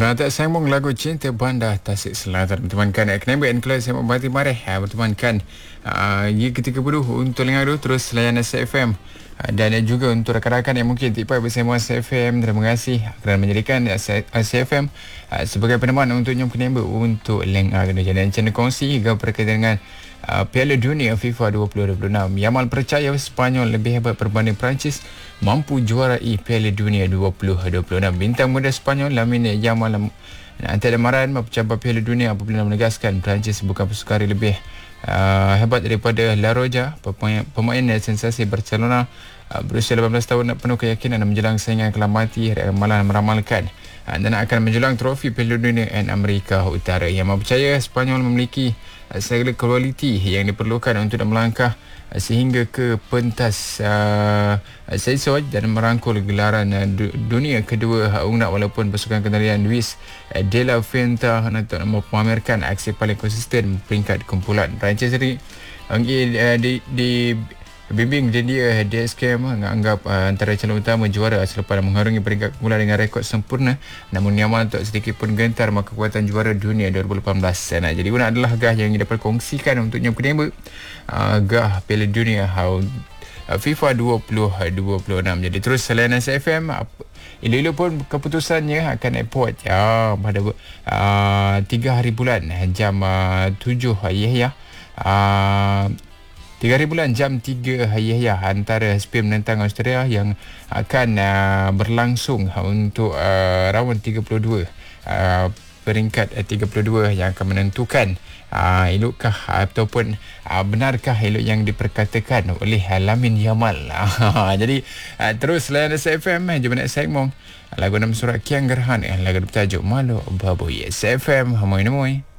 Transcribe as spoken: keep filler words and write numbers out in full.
Anda tak sambung lagu Cinta Bandar Tasik Selatan. Bertemankan Knembek and Kelas yang membati mareh. Bertemankan uh, Ye ketika beruh untuk lengaru terus layan S F M. Uh, dan juga untuk rakan-rakan yang mungkin tipai bersama S F M, terima kasih kerana menjadikan S F M uh, sebagai peneman untuk Nyom Knembek untuk lengaru. Dan channel kongsi hingga berkaitan dengan Uh, Piala Dunia FIFA dua ribu dua puluh enam. Yamal percaya Sepanyol lebih hebat berbanding Perancis mampu juarai Piala Dunia dua ribu dua puluh enam. Bintang muda Sepanyol Lamine Yamal antara lamaran mencapai Piala Dunia apabila menegaskan Perancis bukan pasukan lebih uh, hebat daripada La Roja, pemain, pemain sensasi Barcelona uh, berusia lapan belas tahun nak penuh keyakinan dan menjelang saingan kelam mati. Malah meramalkan uh, dan akan menjelang trofi Piala Dunia dan Amerika Utara. Yang percaya Sepanyol memiliki segala kualiti yang diperlukan untuk melangkah sehingga ke pentas uh, Sesoj dan merangkul gelaran uh, dunia kedua UNAC, walaupun pasukan kendalian Luis de la Fuente untuk memamerkan aksi paling konsisten peringkat kumpulan. Perancis sendiri uh, di, di bimbing dan dia D S K menganggap uh, antara calon utama juara selepas mengharungi peringkat kumpulan dengan rekod sempurna. Namun Yamal tak sedikit pun gentar maka kekuatan juara dunia dua ribu lapan belas. Nah, jadi UNAC adalah gah yang dapat kongsikan untuk Nyom Knembek uh, gah Piala Dunia uh, FIFA dua ribu dua puluh enam. Jadi terus selain S F M, Ilu-ilu pun keputusannya akan airport ya pada uh, tiga hari bulan jam uh, tujuh ya ya. Uh, Tiga hari bulan jam tiga Hayah antara Spain menentang Australia yang akan uh, berlangsung untuk uh, raund tiga puluh dua. Uh, peringkat uh, tiga puluh dua yang akan menentukan uh, elukkah ataupun uh, benarkah elok yang diperkatakan oleh uh, Lamine Yamal. Jadi uh, terus layan S F M. Jom nak segmong lagu enam surat Kiang Gerhan, lagu bertajuk Malu Baboy. S F M Hamoy Namoy.